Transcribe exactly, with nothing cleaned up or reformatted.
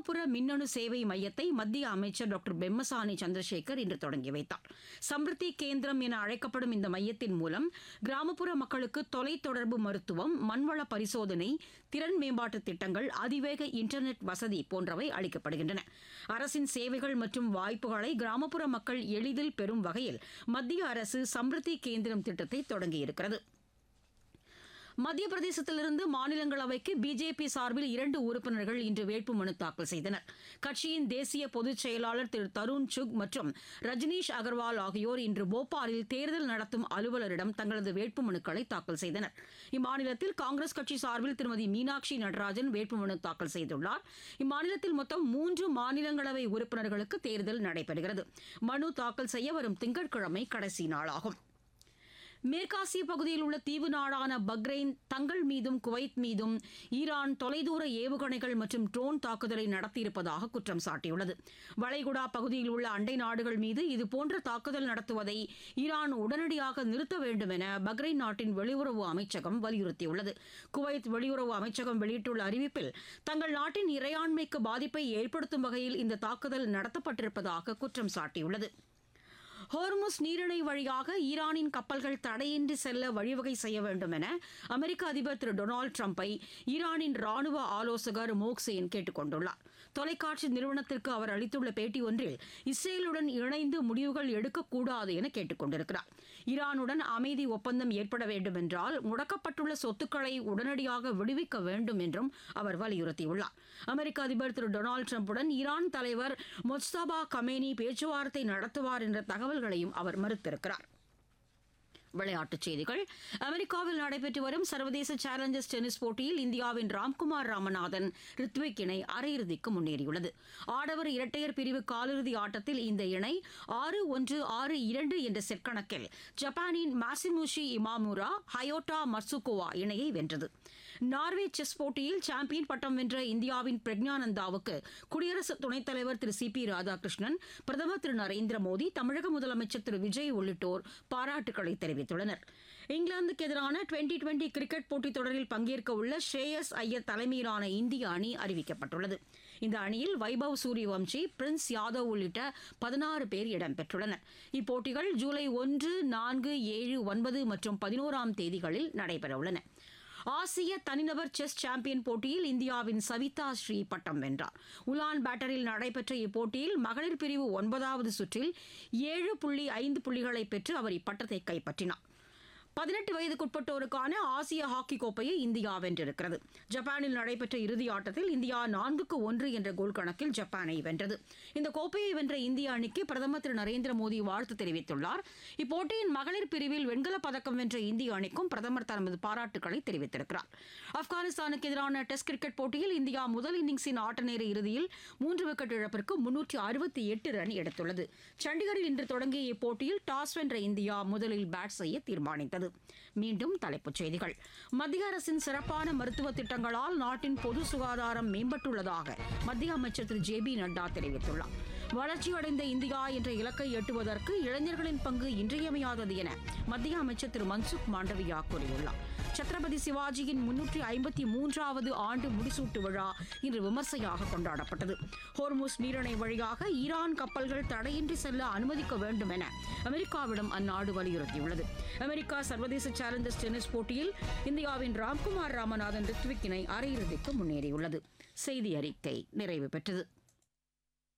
கிராமப்புற மின்னணு சேவை மையத்தை மத்திய அமைச்சர் டாக்டர் பெம்மசானி சந்திரசேகர் இன்று தொடங்கி வைத்தார். சம்ருத்தி கேந்திரம் என அழைக்கப்படும் இந்த மையத்தின் மூலம் கிராமப்புற மக்களுக்கு தொலைத்தொடர்பு மருத்துவம், மண்வள பரிசோதனை, திறன் மேம்பாட்டு திட்டங்கள், அதிவேக இன்டர்நெட் வசதி போன்றவை அளிக்கப்படுகின்றன. அரசின் சேவைகள் மற்றும் வாய்ப்புகளை கிராமப்புற மக்கள் எளிதில் பெறும் வகையில் மத்திய அரசு சம்ருத்தி கேந்திரம் திட்டத்தை தொடங்கியிருக்கிறது. மத்திய பிரதேசத்திலிருந்து மாநிலங்களவைக்கு பிஜேபி சார்பில் இரண்டு உறுப்பினர்கள் இன்று வேட்புமனு தாக்கல் செய்தனர். கட்சியின் தேசிய பொதுச் செயலாளர் திரு தருண் சுக் மற்றும் ரஜினீஷ் அகர்வால் ஆகியோர் இன்று போபாலில் தேர்தல் நடத்தும் அலுவலரிடம் தங்களது வேட்புமனுக்களை தாக்கல் செய்தனர். இம்மாநிலத்தில் காங்கிரஸ் கட்சி சார்பில் திருமதி மீனாட்சி நடராஜன் வேட்புமனு தாக்கல் செய்துள்ளார். இம்மாநிலத்தில் மொத்தம் மூன்று மாநிலங்களவை உறுப்பினர்களுக்கு தேர்தல் நடைபெறுகிறது. மனு தாக்கல் செய்ய வரும் திங்கட்கிழமை கடைசி நாளாகும். மேற்காசிய பகுதியில் உள்ள தீவு நாடான பக்ரைன் தங்கள் மீதும் குவைத் மீதும் ஈரான் தொலைதூர ஏவுகணைகள் மற்றும் ட்ரோன் தாக்குதலை நடத்தியிருப்பதாக குற்றம் சாட்டியுள்ளது. வளைகுடா பகுதியில் உள்ள அண்டை நாடுகள் மீது இதுபோன்ற தாக்குதல் நடத்துவதை ஈரான் உடனடியாக நிறுத்த வேண்டும் என பக்ரைன் நாட்டின் வெளியுறவு அமைச்சகம் வலியுறுத்தியுள்ளது. குவைத் வெளியுறவு அமைச்சகம் வெளியிட்டுள்ள அறிவிப்பில் தங்கள் நாட்டின் இறையாண்மைக்கு பாதிப்பை ஏற்படுத்தும் வகையில் இந்த தாக்குதல் நடத்தப்பட்டிருப்பதாக குற்றம் சாட்டியுள்ளது. ஹோர்முஸ் நீரிணை வழியாக ஈரானின் கப்பல்கள் தடையின்றி செல்ல வழிவகை செய்ய வேண்டும் என அமெரிக்க அதிபர் திரு டொனால்டு டிரம்பை ஈரானின் ராணுவ ஆலோசகர் மோக்சேன் கேட்டுக் கொண்டுள்ளார். தொலைக்காட்சி நிறுவனத்திற்கு அவர் அளித்துள்ள பேட்டி ஒன்றில் இஸ்ரேலுடன் இணைந்து முடிவுகள் எடுக்கக்கூடாது என கேட்டுக் கொண்டிருக்கிறார். ஈரானுடன் அமைதி ஒப்பந்தம் ஏற்பட வேண்டும் என்றால் முடக்கப்பட்டுள்ள சொத்துக்களை உடனடியாக விடுவிக்க வேண்டும் என்றும் அவர் வலியுறுத்தியுள்ளார். அமெரிக்க அதிபர் திரு டொனால்டு டிரம்புடன் ஈரான் தலைவர் மொஜ்தபா கமேனி பேச்சுவார்த்தை நடத்துவார் என்ற தகவல் களையும் அவர் மறுத்திருக்கிறார். விளையாட்டுச் செய்திகள். அமெரிக்காவில் நடைபெற்று வரும் சர்வதேச சேலஞ்சர்ஸ் டென்னிஸ் போட்டியில் இந்தியாவின் ராம்குமார் ராமநாதன், ரித்விக் இணை அரையிறுதிக்கு முன்னேறியுள்ளது. ஆடவர் இரட்டையர் பிரிவு காலிறுதி ஆட்டத்தில் இந்த இணை ஆறு ஒன்று ஆறு இரண்டு என்ற செட் கணக்கில் ஜப்பானின் மாசிமுஷி இமாமுரா ஹயோட்டா மட்சுகோவா இணையை வென்றது. நார்வே செஸ் போட்டியில் சாம்பியன் பட்டம் வென்ற இந்தியாவின் பிரக்ஞானந்தாவுக்கு குடியரசு துணைத் தலைவர் திரு சி பி ராதாகிருஷ்ணன், பிரதமர் திரு நரேந்திர மோடி, தமிழக முதலமைச்சர் திரு விஜய் உள்ளிட்டோர் பாராட்டுக்களை தெரிவித்துள்ளனர். இங்கிலாந்துக்கு எதிரான டுவெண்டி டுவெண்டி கிரிக்கெட் போட்டித் தொடரில் பங்கேற்க உள்ள ஸ்ரேயஸ் ஐயர் தலைமையிலான இந்திய அணி அறிவிக்கப்பட்டுள்ளது. இந்த அணியில் வைபவ் சூரியவம்சி, பிரின்ஸ் யாதவ் உள்ளிட்ட பதினாறு பேர் இடம்பெற்றுள்ளனர். இப்போட்டிகள் ஜூலை ஒன்று, நான்கு, ஏழு, ஒன்பது மற்றும் பதினோராம் தேதிகளில் நடைபெறவுள்ளன. ஆசிய தனிநபர் செஸ் சாம்பியன் போட்டியில் இந்தியாவின் சவிதா ஸ்ரீ பட்டம் வென்றார். உலான் பேட்டரில் நடைபெற்ற இப்போட்டியில் மகளிர் பிரிவு ஒன்பதாவது சுற்றில் ஏழு புள்ளி ஐந்து புள்ளிகளை பெற்று அவர் இப்பட்டத்தை கைப்பற்றினார். பதினெட்டு வயதுக்குட்பட்டோருக்கான ஆசிய ஹாக்கி கோப்பையை இந்தியா வென்றிருக்கிறது. ஜப்பானில் நடைபெற்ற இறுதி ஆட்டத்தில் இந்தியா நான்குக்கு ஒன்று என்ற கோல் கணக்கில் ஜப்பானை வென்றது. இந்த கோப்பையை வென்ற இந்திய அணிக்கு பிரதமர் திரு நரேந்திர மோடி வாழ்த்து தெரிவித்துள்ளார். இப்போட்டியின் மகளிர் பிரிவில் வெண்கலப் பதக்கம் வென்ற இந்திய அணிக்கும் பிரதமர் தமது பாராட்டுக்களை தெரிவித்திருக்கிறார். ஆப்கானிஸ்தானுக்கு எதிரான டெஸ்ட் கிரிக்கெட் போட்டியில் இந்தியா முதல் இன்னிங்ஸின் ஆட்ட நேர இறுதியில் மூன்று விக்கெட் இழப்பிற்கு முன்னூற்றி அறுபத்தி எட்டு ரன் எடுத்துள்ளது. சண்டிகரில் இன்று தொடங்கிய இப்போட்டியில் டாஸ் வென்ற இந்தியா முதலில் பேட் செய்ய தீர்மானித்தது. மீண்டும் தலைப்புச் செய்திகள். மத்திய அரசின் சிறப்பான மருத்துவ திட்டங்களால் நாட்டின் பொது சுகாதாரம் மேம்பட்டுள்ளதாக மத்திய அமைச்சர் திரு ஜே பி நட்டா தெரிவித்துள்ளார். வளர்ச்சியடைந்த இந்தியா என்ற இலக்கை எட்டுவதற்கு இளைஞர்களின் பங்கு இன்றியமையாதது என மத்திய அமைச்சர் திரு மன்சுக் மாண்டவியா கூறியுள்ளார். சத்ரபதி சிவாஜியின் முன்னூற்றி ஐம்பத்தி மூன்றாவது ஆண்டு முடிசூட்டு விழா இன்று விமர்சையாக கொண்டாடப்பட்டது. ஹோர்முஸ் நீரிணை வழியாக ஈரான் கப்பல்கள் தடையின்றி செல்ல அனுமதிக்க வேண்டும் என அமெரிக்காவிடம் அந்நாடு வலியுறுத்தியுள்ளது. அமெரிக்கா சர்வதேச சேலஞ்சர்ஸ் டென்னிஸ் போட்டியில் இந்தியாவின் ராம்குமார் ராமநாதன், ரித்விக் இணை அரையிறுதிக்கு முன்னேறியுள்ளது. செய்தி அறிக்கை நிறைவு பெற்றது.